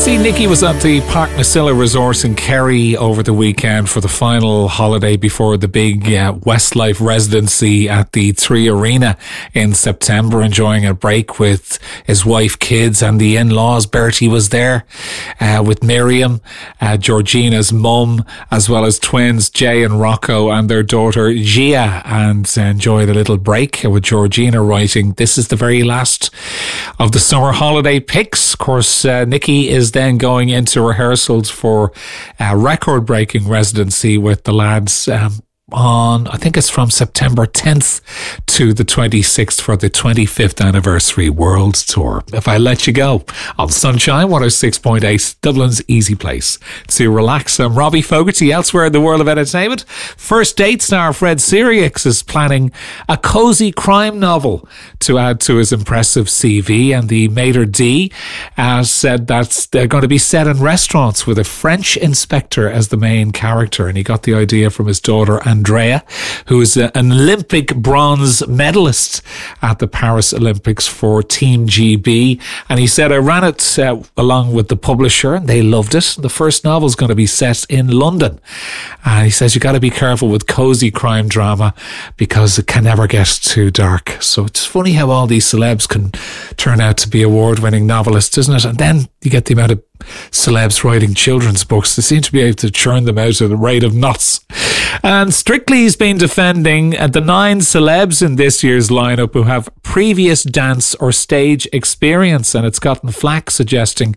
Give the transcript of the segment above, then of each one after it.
See, Nikki was at the Park Nasilla Resort in Kerry over the weekend for the final holiday before the big Westlife residency at the 3 Arena in September, enjoying a break with his wife, kids and the in-laws. Bertie was there with Miriam, Georgina's mum, as well as twins Jay and Rocco and their daughter Gia, and enjoyed a little break with Georgina writing, "This is the very last of the summer holiday picks." Of course, Nikki is then going into rehearsals for a record-breaking residency with the lads on, I think it's from September 10th to the 26th for the 25th anniversary World Tour. If I let you go on Sunshine 106.8, Dublin's easy place to relax. I'm Robbie Fogarty. Elsewhere in the world of entertainment, First Date star Fred Sirieix is planning a cosy crime novel to add to his impressive CV, and the Mater D said that they're going to be set in restaurants with a French inspector as the main character, and he got the idea from his daughter Andrea, who is an Olympic bronze medalist at the Paris Olympics for Team GB. And he said, "I ran it along with the publisher and they loved it. The first novel is going to be set in London." And he says, you got to be careful with cozy crime drama because it can never get too dark. So it's funny how all these celebs can turn out to be award-winning novelists, isn't it? And then you get the amount of celebs writing children's books. They seem to be able to churn them out at the rate of knots. And Strictly's been defending the 9 celebs in this year's lineup who have previous dance or stage experience, and it's gotten flack suggesting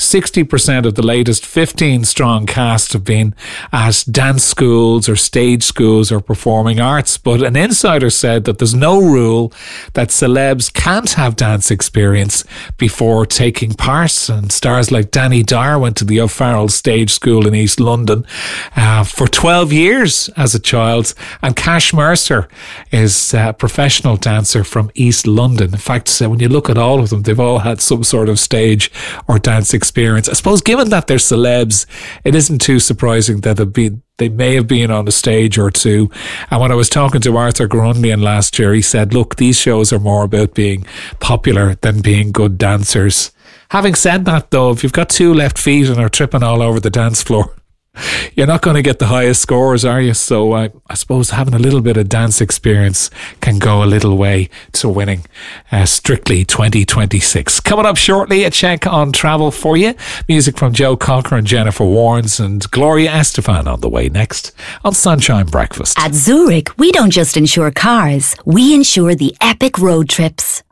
60% of the latest 15-strong cast have been at dance schools or stage schools or performing arts. But an insider said that there's no rule that celebs can't have dance experience before taking part, and stars like Danny Dyer went to the O'Farrell Stage School in East London for 12 years as a child, and Cash Mercer is a professional dancer from East London. In fact, when you look at all of them, they've all had some sort of stage or dance experience. I suppose given that they're celebs, it isn't too surprising that they may have been on a stage or two. And when I was talking to Arthur Grundlian last year, he said, look, these shows are more about being popular than being good dancers. Having said that, though, if you've got 2 left feet and are tripping all over the dance floor, you're not going to get the highest scores, are you? So I suppose having a little bit of dance experience can go a little way to winning Strictly 2026. Coming up shortly, a check on travel for you. Music from Joe Cocker and Jennifer Warnes, and Gloria Estefan on the way next on Sunshine Breakfast. At Zurich, we don't just insure cars, we insure the epic road trips.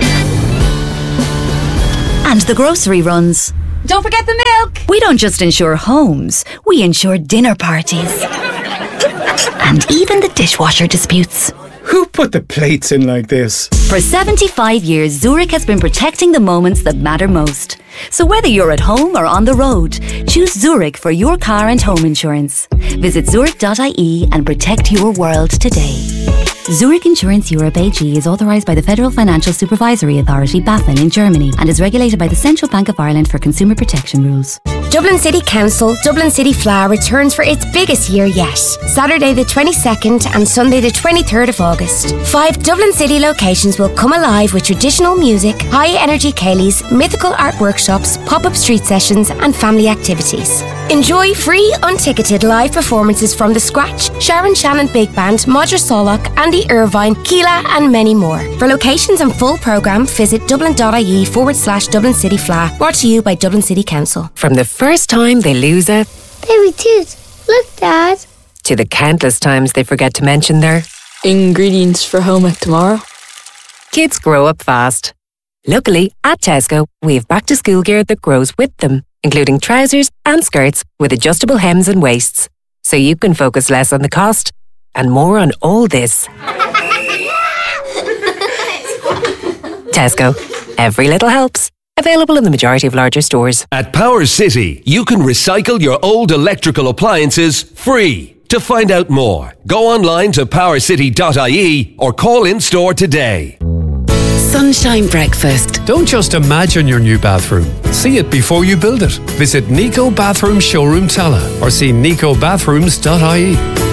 And the grocery runs. Don't forget the milk! We don't just insure homes, we insure dinner parties. And even the dishwasher disputes. Who put the plates in like this? For 75 years, Zurich has been protecting the moments that matter most. So whether you're at home or on the road, choose Zurich for your car and home insurance. Visit zurich.ie and protect your world today. Zurich Insurance Europe AG is authorised by the Federal Financial Supervisory Authority, BaFin, in Germany, and is regulated by the Central Bank of Ireland for consumer protection rules. Dublin City Council Dublin City Flower returns for its biggest year yet. Saturday the 22nd and Sunday the 23rd of August. 5 Dublin City locations will come alive with traditional music, high-energy ceilidhs, mythical art workshops, pop-up street sessions and family activities. Enjoy free, unticketed live performances from The Scratch, Sharon Shannon Big Band, Modra Solak, Andy Irvine, Keela and many more. For locations and full programme, visit dublin.ie/Dublin City Fla. Brought to you by Dublin City Council. From the first time they lose a baby tooth. Look, Dad. To the countless times they forget to mention their ingredients for home ec tomorrow. Kids grow up fast. Luckily, at Tesco, we have back to school gear that grows with them, including trousers and skirts with adjustable hems and waists. So you can focus less on the cost and more on all this. Tesco. Every little helps. Available in the majority of larger stores. At Power City, you can recycle your old electrical appliances free. To find out more, go online to powercity.ie or call in store today. Sunshine Breakfast. Don't just imagine your new bathroom. See it before you build it. Visit Nico Bathroom Showroom Tala or see nicobathrooms.ie.